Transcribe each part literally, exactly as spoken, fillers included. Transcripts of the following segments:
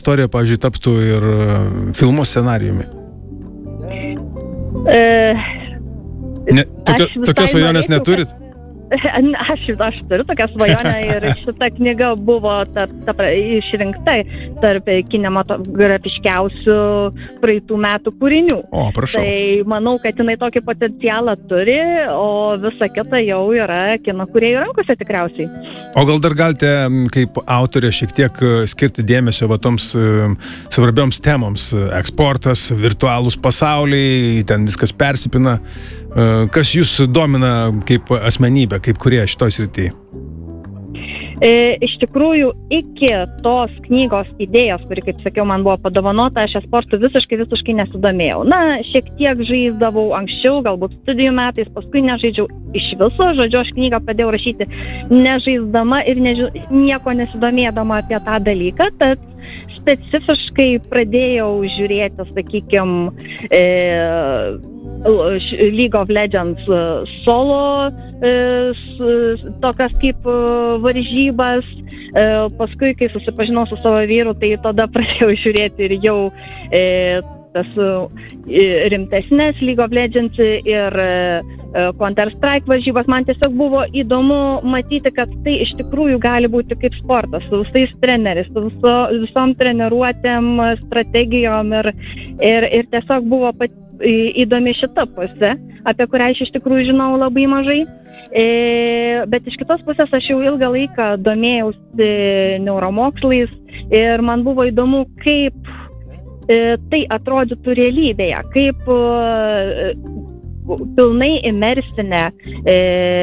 istorija, pavyzdžiui, taptų ir filmo scenarijumi? E, ne, tokio, tokios svajonės neturit? Kad... Aš, aš turiu tokią svajonę ir šita knyga buvo ta, ta, išrinkta tarp kinematografiškiausių praeitų metų kūrinių. O, prašau. Tai manau, kad jinai tokį potencialą turi, o visa kita jau yra kino kūrėjų rankose tikriausiai. O gal dar galite kaip autorė šiek tiek skirti dėmesio va toms svarbioms temoms? Eksportas, virtualūs pasauliai, ten viskas persipina. Kas jūs domina kaip asmenybė, kaip kurie šitoj srityje? E, iš tikrųjų, iki tos knygos idėjos, kuri, kaip sakiau, man buvo padovanota, aš sportu visiškai, visiškai nesidomėjau. Na, šiek tiek žaisdavau anksčiau, galbūt studijų metais, paskui nežaidžiau iš viso. Žodžiu, aš knygą pradėjau rašyti nežaisdama ir neži... nieko nesidomėdama apie tą dalyką, tad specifiškai pradėjau žiūrėti, sakykime, e, League of Legends solo, tokias kaip varžybas. Paskui, kai susipažinau su savo vyru, tai tada pradėjau žiūrėti ir jau tas rimtesnės League of Legends ir Counter-Strike varžybas. Man tiesiog buvo įdomu matyti, kad tai iš tikrųjų gali būti kaip sportas, su visais treneriais, su viso, visom treniruotėm, strategijom ir, ir, ir tiesiog buvo pat, įdomi šita pusė, apie kurią aš iš tikrųjų žinau labai mažai. E, bet iš kitos pusės aš jau ilgą laiką domėjausi neuromokslais ir man buvo įdomu, kaip e, tai atrodytų realybėje, kaip e, pilnai imersinė e,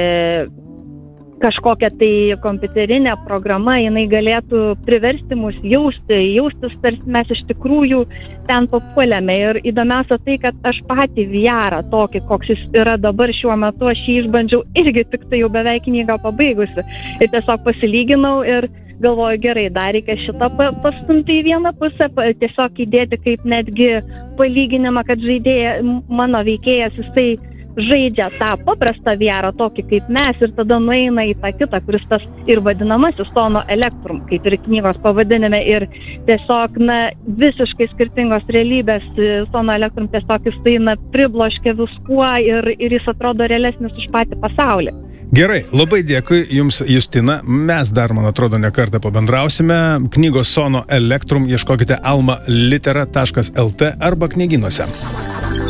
kažkokia tai kompiuterinė programa, jinai galėtų priversti mus jausti, jaustis, tarsi mes iš tikrųjų ten papuolėme. Ir įdomiausia tai, kad aš patį V R-ą tokį, koks jis yra dabar šiuo metu, aš jį išbandžiau irgi tik tai jau beveik knygą pabaigusi. Ir tiesiog pasilyginau ir galvoju, gerai, dar reikia šitą pastumti į vieną pusę, tiesiog įdėti kaip netgi palyginimą, kad žaidėja, mano veikėjas, jisai žaidžia tą paprastą V R-ą tokį kaip mes ir tada nueina į tą kitą, kuris tas ir vadinamasis Sono Electrum, kaip ir knygos pavadinime, ir tiesiog, na, visiškai skirtingos realybės. Sono Electrum tiesiog jisai, na, pribloškia viskuo ir, ir jis atrodo realesnis už patį pasaulį. Gerai, labai dėkui Jums, Justina. Mes dar, man atrodo, ne kartą pabendrausime. Knygos Sono Electrum ieškokite alma litera taškas lt arba knygynuose.